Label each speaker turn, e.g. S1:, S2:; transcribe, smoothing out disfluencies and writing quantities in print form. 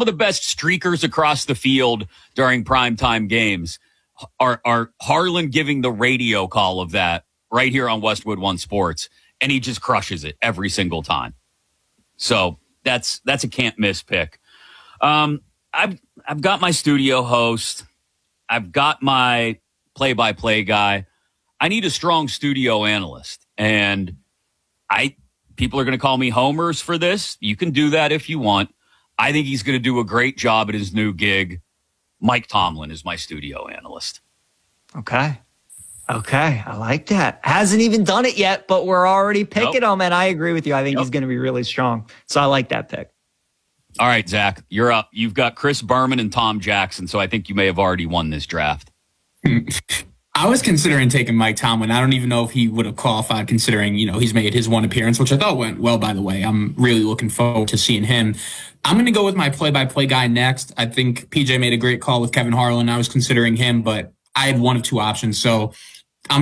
S1: of the best streakers across the field during primetime games are Harlan giving the radio call of that right here on Westwood One Sports, and he just crushes it every single time. So that's a can't miss pick. I've got my studio host. I've got my play-by-play guy. I need a strong studio analyst, and people are going to call me homers for this. You can do that if you want. I think he's going to do a great job at his new gig. Mike Tomlin is my studio analyst.
S2: Okay. I like that. Hasn't even done it yet, but we're already picking him, and I agree with you. I think he's going to be really strong. So I like that pick.
S1: All right, Zach, you're up. You've got Chris Berman and Tom Jackson, so I think you may have already won this draft.
S3: I was considering taking Mike Tomlin. I don't even know if he would have qualified considering, he's made his one appearance, which I thought went well, by the way. I'm really looking forward to seeing him. I'm going to go with my play-by-play guy next. I think PJ made a great call with Kevin Harlan. I was considering him, but I had one of two options. So